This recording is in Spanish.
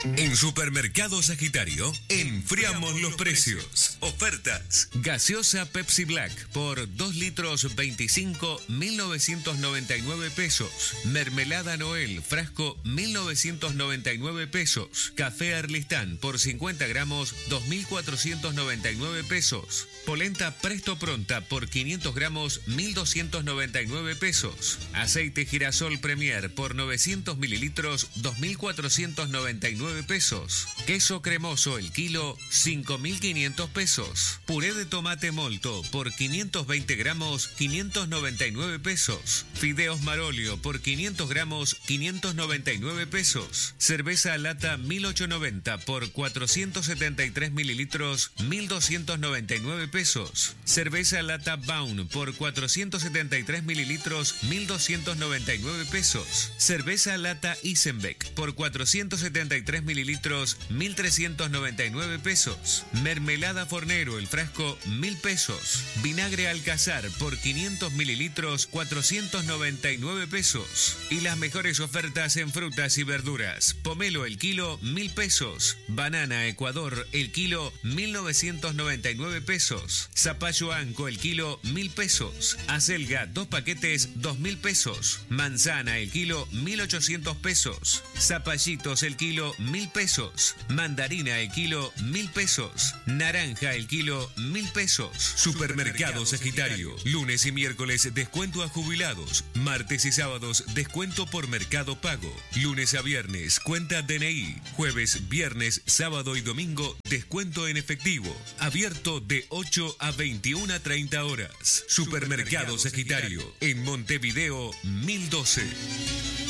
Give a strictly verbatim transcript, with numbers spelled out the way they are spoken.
En Supermercado Sagitario, enfriamos los precios. Ofertas. Gaseosa Pepsi Black por dos litros veinticinco, mil novecientos noventa y nueve pesos. Mermelada Noel, frasco, mil novecientos noventa y nueve pesos. Café Arlistán por cincuenta gramos, dos mil cuatrocientos noventa y nueve pesos. Polenta Presto Pronta por quinientos gramos, mil doscientos noventa y nueve pesos. Aceite Girasol Premier por novecientos mililitros, dos mil cuatrocientos noventa y nueve pesos. Queso cremoso el kilo, cinco mil quinientos pesos. Puré de tomate molto por quinientos veinte gramos, quinientos noventa y nueve pesos. Fideos Marolio por quinientos gramos, quinientos noventa y nueve pesos. Cerveza lata mil ochocientos noventa por cuatrocientos setenta y tres mililitros, mil doscientos noventa y nueve pesos. Cerveza lata Baun por cuatrocientos setenta y tres mililitros, mil doscientos noventa y nueve pesos. Cerveza lata Isenbeck por cuatrocientos setenta y tres mililitros, mil trescientos noventa y nueve pesos. Mermelada Fornero el frasco, mil pesos. Vinagre Alcazar por quinientos mililitros, cuatrocientos noventa y nueve pesos. Y las mejores ofertas en frutas y verduras. Pomelo el kilo, mil pesos. Banana Ecuador el kilo, mil novecientos noventa y nueve pesos. Zapallo Anco el kilo, mil pesos. Acelga dos paquetes, dos mil pesos. Manzana el kilo, mil ochocientos pesos. Zapallitos el kilo, mil pesos. Mandarina el kilo, mil pesos. Naranja el kilo, mil pesos. Supermercado Sagitario. Lunes y miércoles descuento a jubilados. Martes y sábados descuento por Mercado Pago. Lunes a viernes cuenta D N I. Jueves, viernes, sábado y domingo descuento en efectivo. Abierto de ocho a veintiuna treinta horas. Supermercado Sagitario. En Montevideo mil doce.